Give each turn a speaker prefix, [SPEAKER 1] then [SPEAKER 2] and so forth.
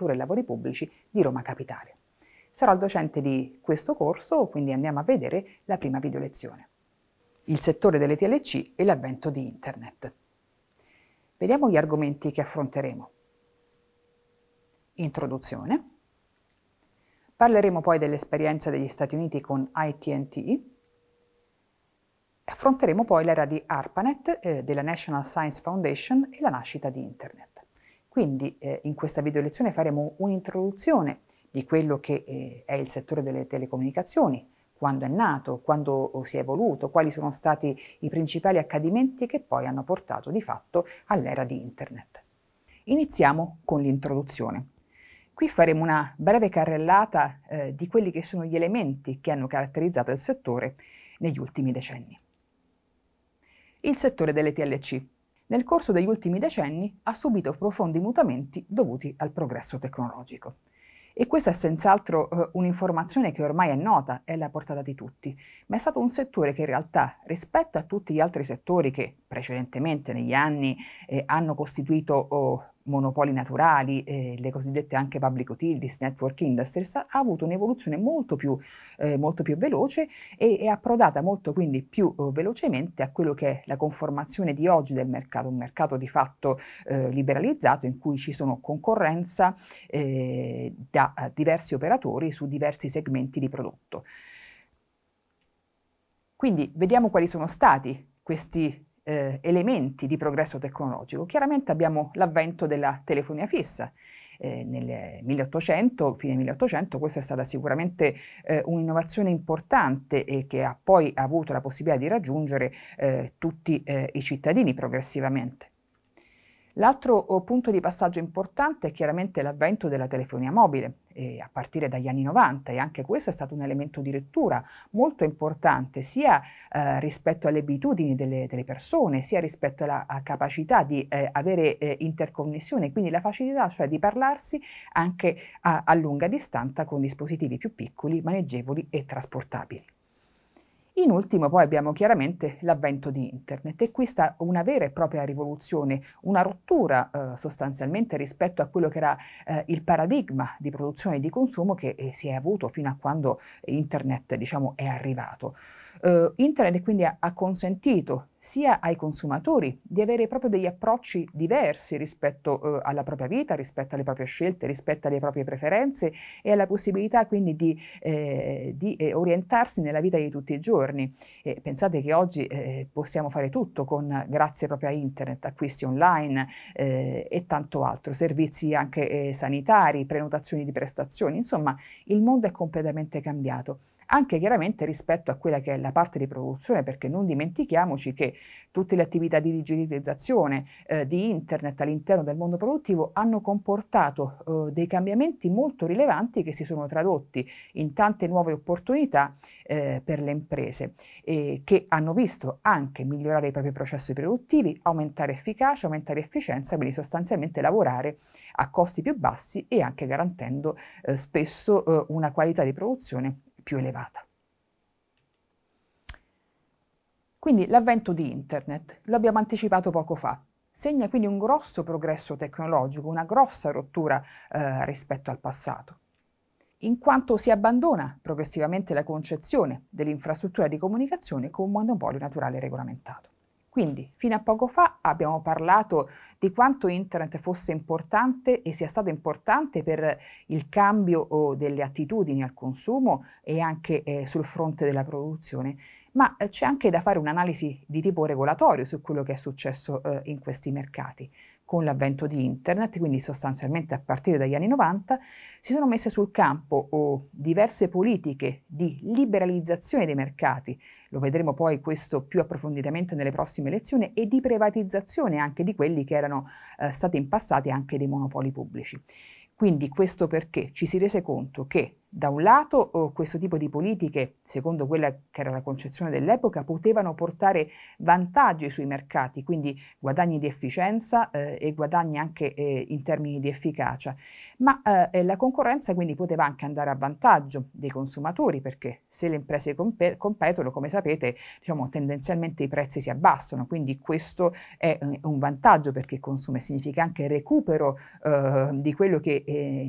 [SPEAKER 1] infrastrutture e lavori pubblici di Roma Capitale. Sarò il docente di questo corso, quindi andiamo a vedere la prima video lezione. Il settore delle TLC e l'avvento di Internet. Vediamo gli argomenti che affronteremo. Introduzione. Parleremo poi dell'esperienza degli Stati Uniti con AT&T. Affronteremo poi l'era di ARPANET, della National Science Foundation e la nascita di Internet. Quindi in questa video lezione faremo un'introduzione di quello che è il settore delle telecomunicazioni, quando è nato, quando si è evoluto, quali sono stati i principali accadimenti che poi hanno portato di fatto all'era di Internet. Iniziamo con l'introduzione. Qui faremo una breve carrellata di quelli che sono gli elementi che hanno caratterizzato il settore negli ultimi decenni. Il settore delle TLC. Nel corso degli ultimi decenni ha subito profondi mutamenti dovuti al progresso tecnologico. E questa è senz'altro un'informazione che ormai è nota, è alla portata di tutti, ma è stato un settore che in realtà, rispetto a tutti gli altri settori che precedentemente negli anni hanno costituito monopoli naturali, le cosiddette anche public utilities, network industries, ha avuto un'evoluzione molto più veloce e è approdata molto quindi più velocemente a quello che è la conformazione di oggi del mercato, un mercato di fatto liberalizzato in cui ci sono concorrenza da diversi operatori su diversi segmenti di prodotto. Quindi vediamo quali sono stati questi elementi di progresso tecnologico. Chiaramente abbiamo l'avvento della telefonia fissa. Nel 1800, fine 1800, questa è stata sicuramente un'innovazione importante e che ha poi avuto la possibilità di raggiungere tutti i cittadini progressivamente. L'altro punto di passaggio importante è chiaramente l'avvento della telefonia mobile, a partire dagli anni 90, e anche questo è stato un elemento di lettura molto importante sia rispetto alle abitudini delle persone, sia rispetto alla capacità di avere interconnessione, quindi la facilità cioè di parlarsi anche a lunga distanza con dispositivi più piccoli, maneggevoli e trasportabili. In ultimo poi abbiamo chiaramente l'avvento di Internet e qui sta una vera e propria rivoluzione, una rottura sostanzialmente rispetto a quello che era il paradigma di produzione e di consumo che si è avuto fino a quando Internet, diciamo, è arrivato. Internet quindi ha consentito sia ai consumatori di avere proprio degli approcci diversi rispetto alla propria vita, rispetto alle proprie scelte, rispetto alle proprie preferenze e alla possibilità quindi di orientarsi nella vita di tutti i giorni. Pensate che oggi possiamo fare tutto grazie proprio a Internet, acquisti online e tanto altro, servizi anche sanitari, prenotazioni di prestazioni, insomma il mondo è completamente cambiato. Anche chiaramente rispetto a quella che è la parte di produzione, perché non dimentichiamoci che tutte le attività di digitalizzazione di Internet all'interno del mondo produttivo hanno comportato dei cambiamenti molto rilevanti che si sono tradotti in tante nuove opportunità per le imprese che hanno visto anche migliorare i propri processi produttivi, aumentare efficacia, aumentare efficienza, quindi sostanzialmente lavorare a costi più bassi e anche garantendo spesso una qualità di produzione più elevata. Quindi l'avvento di Internet, lo abbiamo anticipato poco fa, segna quindi un grosso progresso tecnologico, una grossa rottura rispetto al passato, in quanto si abbandona progressivamente la concezione dell'infrastruttura di comunicazione come un monopolio naturale regolamentato. Quindi, fino a poco fa abbiamo parlato di quanto Internet fosse importante e sia stato importante per il cambio delle attitudini al consumo e anche sul fronte della produzione, ma c'è anche da fare un'analisi di tipo regolatorio su quello che è successo in questi mercati. Con l'avvento di Internet, quindi sostanzialmente a partire dagli anni 90, si sono messe sul campo diverse politiche di liberalizzazione dei mercati, lo vedremo poi questo più approfonditamente nelle prossime lezioni, e di privatizzazione anche di quelli che erano stati in passato anche dei monopoli pubblici. Quindi questo perché ci si rese conto che da un lato questo tipo di politiche, secondo quella che era la concezione dell'epoca, potevano portare vantaggi sui mercati, quindi guadagni di efficienza e guadagni anche in termini di efficacia, ma la concorrenza quindi poteva anche andare a vantaggio dei consumatori, perché se le imprese competono, come sapete, diciamo, tendenzialmente i prezzi si abbassano, quindi questo è un vantaggio perché il consumo significa anche recupero di quello che